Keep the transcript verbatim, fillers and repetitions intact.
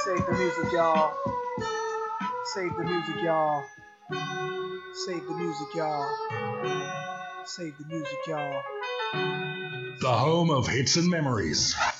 Save the music, y'all. Save the music, y'all. Save the music, y'all. Save the music, y'all. The home of hits and memories.